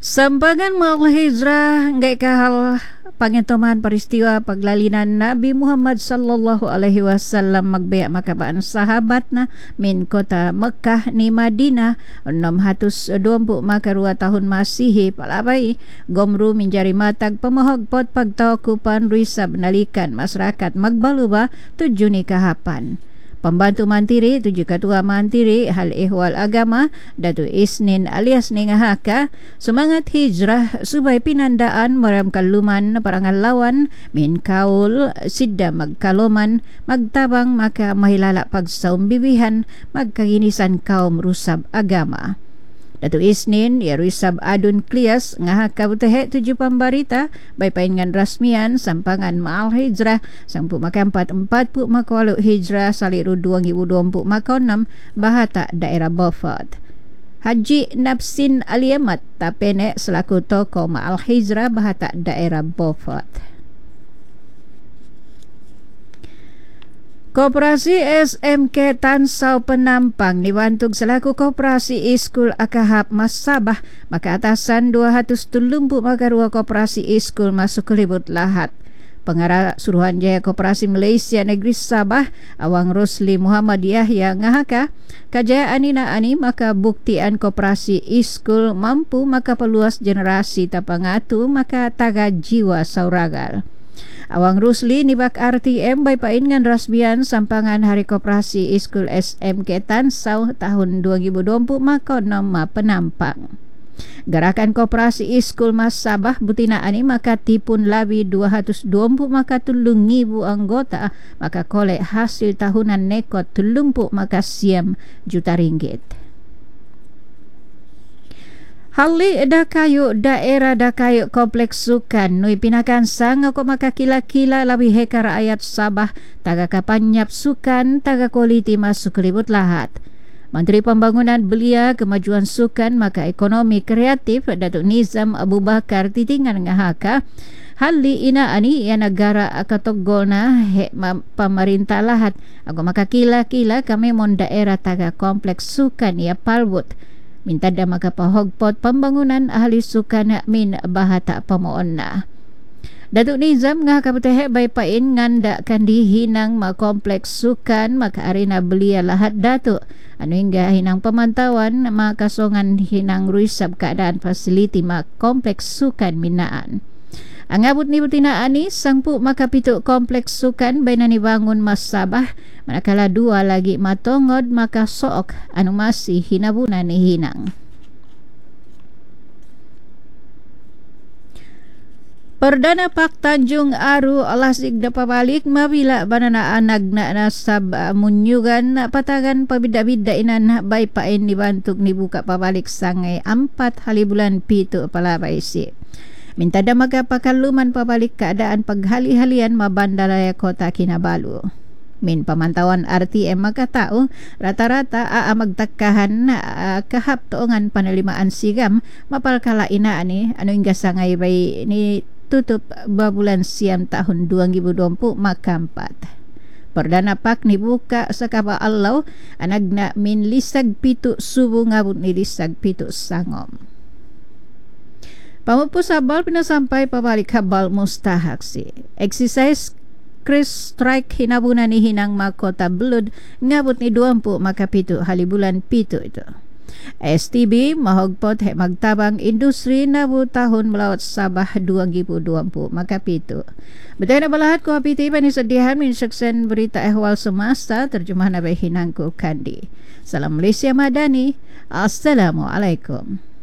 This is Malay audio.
Sampangan mga hijrah nggak kahal pangintuman peristiwa paglalinan Nabi Muhammad sallallahu alaihi wasallam magbaya makabaan sahabat na min kota Mekah ni Madinah 620 makarua tahun Masihi palabay gomru menjadi matag pemahagpot pagtawakupan risab nalikan masyarakat magbaluba tujuh ni kahapan. Pembantu Mantiri, tujuh ketua Mantiri Hal Ehwal Agama Datuk Isnin alias Ningahaka semangat hijrah subay pinandaan meramkan luman parangan lawan min kaul sidda magkaloman magtabang maka mahilala pagsaum bibihan magkaginisan kaum rusab agama. Datuk Isnin ya rusab adun klias ngahaka butehe tujuh pambarita bay paingan rasmian sampangan maal hijrah sangpu maka 44 makawalu hijrah saliru 2020 maka 6 bahata daerah Beaufort. Haji Nafsin Aliamat tapene selaku tokoh maal hijrah bahata daerah Beaufort. Koperasi SMK Tansau Penampang dibantu selaku Koperasi Iskul Akahap Mas Sabah maka atasan 230 makarua Koperasi Iskul masuk kelibut lahat. Pengarah Suruhanjaya Koperasi Malaysia Negeri Sabah Awang Rosli Muhammad Yahya ngahaka kajayaan ina ani maka buktian Koperasi Iskul mampu maka peluas generasi tapangatu maka taga jiwa sauragal. Awang Rusli nibak RTM bay paingan rasmian sampangan Hari Koperasi Iskul SMK Tansau tahun 2020 maka nama penampang. Gerakan Koperasi Iskul Mas Sabah butina ani maka tipun labi 220 maka 3,000 anggota maka kolek hasil tahunan nekot 30 maka siam juta ringgit. Hali Dakayu daerah Dakayu kompleks sukan nui pinakan sang ako makakila-kila labih hekar ayat Sabah taga kapanyap sukan taga kualiti masuk kelibut lahat. Menteri Pembangunan Belia Kemajuan Sukan maka Ekonomi Kreatif Datuk Nizam Abu Bakar titingan ngahaka hali ina ani ya negara akatogolna pemerintah lahat ako makakila-kila kami mon daerah taga kompleks sukan ya palbut minta dah maka pahogpot pembangunan ahli sukan min bahata pamoonna. Datuk Nizam ngah kaputeh bay pain ngandakan di hinang ma kompleks sukan maka arena belia lahat datuk anu hingga hinang pemantauan maka songan hinang ruisab keadaan fasiliti ma kompleks sukan minaan. Angabut ni butina ani sangpu maka pituk kompleks sukan baina ni bangun Mas Sabah manakala dua lagi matongod maka sook anu masih hinabuna ni hinang. Perdana Pak Tanjung Aru alasik dapat balik mabila banana anak na nasab munyugan patagan pabida-bida inan bay pain dibantuk dibuka pabalik sangai 4 hari bulan pitu palabay si. Minta dah maka pakaluman pabalik keadaan paghali-halian mabandalaya kota Kinabalu. Min pemantauan RTM maka tahu rata-rata magtakahan kahap toongan panalimaan sigam mapal kala ina ani anu hingga sangay bay ni tutup babulan siam tahun 2020 maka 4. Perdana Pak ni buka sakaba Allah anagna min lisag pitu subuh ngabut ni lisag pitu sangom. Pamupu sabal pinasampai pabalik habal mustahak si. Exercise Chris strike hinabuna ni hinang makota belud ngabut ni 20 maka pitu hali bulan pitu itu. STB mahogpot magtabang industri nabu tahun melawat Sabah 2020 maka pitu. Betul na balahat ko apiti panisadihan min seksen berita ehwal semasa terjemah nabai hinangku kandi. Salam Malaysia Madani. Assalamualaikum.